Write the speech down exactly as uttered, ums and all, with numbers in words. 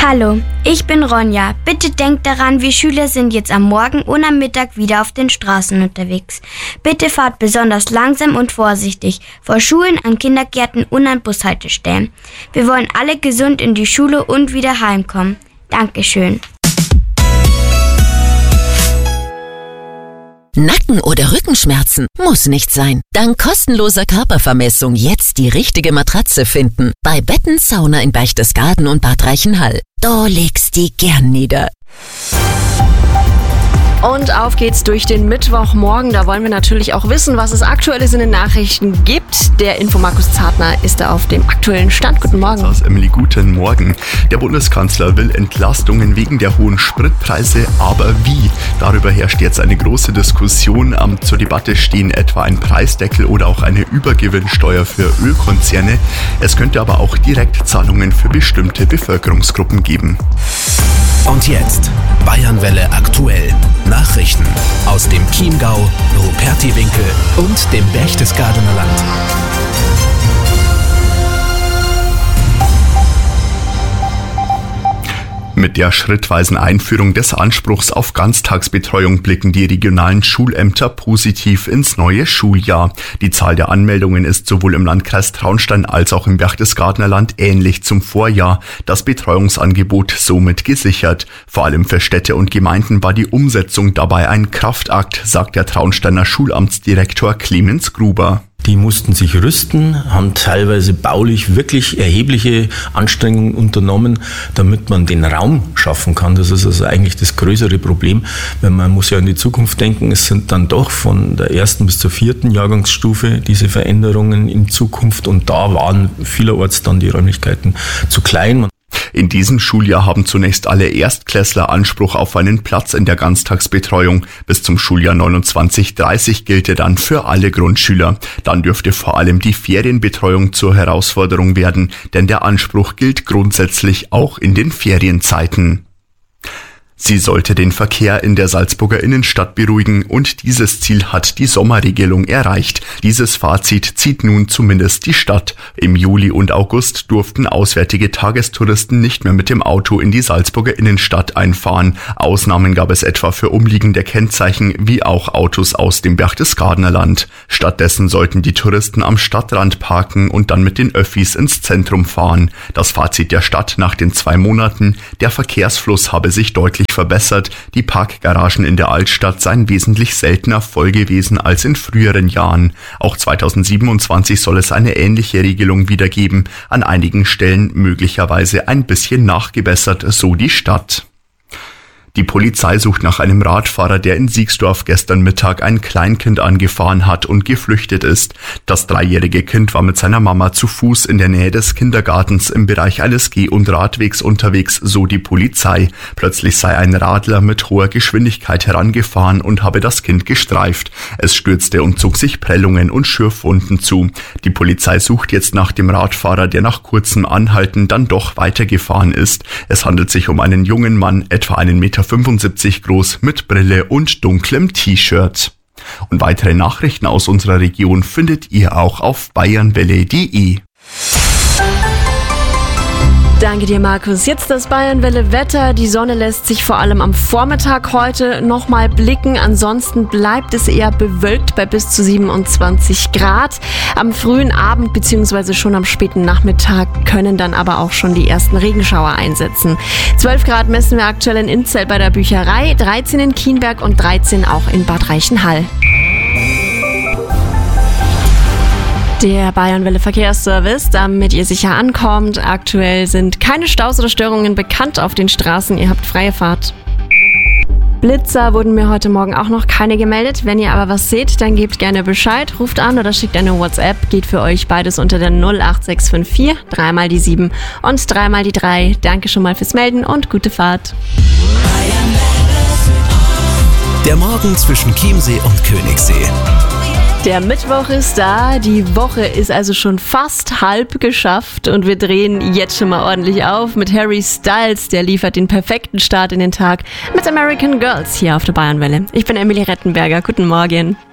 Hallo, ich bin Ronja. Bitte denkt daran, wir Schüler sind jetzt am Morgen und am Mittag wieder auf den Straßen unterwegs. Bitte fahrt besonders langsam und vorsichtig vor Schulen, an Kindergärten und an Bushaltestellen. Wir wollen alle gesund in die Schule und wieder heimkommen. Dankeschön. Nacken- oder Rückenschmerzen? Muss nicht sein. Dank kostenloser Körpervermessung jetzt die richtige Matratze finden. Bei Betten Sauna in Berchtesgaden und Bad Reichenhall. Da legst die gern nieder. Und auf geht's durch den Mittwochmorgen. Da wollen wir natürlich auch wissen, was es Aktuelles in den Nachrichten gibt. Der Infomarkus Zartner ist da auf dem aktuellen Stand. Guten Morgen. Emily, guten Morgen. Der Bundeskanzler will Entlastungen wegen der hohen Spritpreise, aber wie? Darüber herrscht jetzt eine große Diskussion. Um, zur Debatte stehen etwa ein Preisdeckel oder auch eine Übergewinnsteuer für Ölkonzerne. Es könnte aber auch Direktzahlungen für bestimmte Bevölkerungsgruppen geben. Und jetzt Bayernwelle aktuell. Nachrichten aus dem Chiemgau, Rupertiwinkel und dem Berchtesgadener Land. Mit der schrittweisen Einführung des Anspruchs auf Ganztagsbetreuung blicken die regionalen Schulämter positiv ins neue Schuljahr. Die Zahl der Anmeldungen ist sowohl im Landkreis Traunstein als auch im Berchtesgadener Land ähnlich zum Vorjahr. Das Betreuungsangebot somit gesichert. Vor allem für Städte und Gemeinden war die Umsetzung dabei ein Kraftakt, sagt der Traunsteiner Schulamtsdirektor Clemens Gruber. Die mussten sich rüsten, haben teilweise baulich wirklich erhebliche Anstrengungen unternommen, damit man den Raum schaffen kann. Das ist also eigentlich das größere Problem, weil man muss ja in die Zukunft denken. Es sind dann doch von der ersten bis zur vierten Jahrgangsstufe diese Veränderungen in Zukunft und da waren vielerorts dann die Räumlichkeiten zu klein. In diesem Schuljahr haben zunächst alle Erstklässler Anspruch auf einen Platz in der Ganztagsbetreuung. Bis zum Schuljahr neunundzwanzig dreißig gilt er dann für alle Grundschüler. Dann dürfte vor allem die Ferienbetreuung zur Herausforderung werden, denn der Anspruch gilt grundsätzlich auch in den Ferienzeiten. Sie sollte den Verkehr in der Salzburger Innenstadt beruhigen und dieses Ziel hat die Sommerregelung erreicht. Dieses Fazit zieht nun zumindest die Stadt. Im Juli und August durften auswärtige Tagestouristen nicht mehr mit dem Auto in die Salzburger Innenstadt einfahren. Ausnahmen gab es etwa für umliegende Kennzeichen wie auch Autos aus dem Berchtesgadener Land. Stattdessen sollten die Touristen am Stadtrand parken und dann mit den Öffis ins Zentrum fahren. Das Fazit der Stadt nach den zwei Monaten: Der Verkehrsfluss habe sich deutlich verbessert. Die Parkgaragen in der Altstadt seien wesentlich seltener voll gewesen als in früheren Jahren. Auch zweitausendsiebenundzwanzig soll es eine ähnliche Regelung wieder geben. An einigen Stellen möglicherweise ein bisschen nachgebessert, so die Stadt. Die Polizei sucht nach einem Radfahrer, der in Siegsdorf gestern Mittag ein Kleinkind angefahren hat und geflüchtet ist. Das dreijährige Kind war mit seiner Mama zu Fuß in der Nähe des Kindergartens im Bereich eines Geh- und Radwegs unterwegs, so die Polizei. Plötzlich sei ein Radler mit hoher Geschwindigkeit herangefahren und habe das Kind gestreift. Es stürzte und zog sich Prellungen und Schürfwunden zu. Die Polizei sucht jetzt nach dem Radfahrer, der nach kurzem Anhalten dann doch weitergefahren ist. Es handelt sich um einen jungen Mann, etwa einen Meter fünfundsiebzig groß, mit Brille und dunklem T-Shirt. Und weitere Nachrichten aus unserer Region findet ihr auch auf bayernwelle punkt de. Danke dir, Markus. Jetzt das Bayernwelle-Wetter. Die Sonne lässt sich vor allem am Vormittag heute nochmal blicken. Ansonsten bleibt es eher bewölkt bei bis zu siebenundzwanzig Grad. Am frühen Abend bzw. schon am späten Nachmittag können dann aber auch schon die ersten Regenschauer einsetzen. zwölf Grad messen wir aktuell in Inzell bei der Bücherei, dreizehn in Kienberg und dreizehn auch in Bad Reichenhall. Der Bayernwelle Verkehrsservice, damit ihr sicher ankommt. Aktuell sind keine Staus oder Störungen bekannt auf den Straßen. Ihr habt freie Fahrt. Blitzer wurden mir heute Morgen auch noch keine gemeldet. Wenn ihr aber was seht, dann gebt gerne Bescheid, ruft an oder schickt eine WhatsApp. Geht für euch beides unter der null acht sechs fünf vier, dreimal die sieben und dreimal die drei. Danke schon mal fürs Melden und gute Fahrt. Der Morgen zwischen Chiemsee und Königssee. Der Mittwoch ist da, die Woche ist also schon fast halb geschafft und wir drehen jetzt schon mal ordentlich auf mit Harry Styles, der liefert den perfekten Start in den Tag mit American Girls hier auf der Bayernwelle. Ich bin Emily Rettenberger, guten Morgen.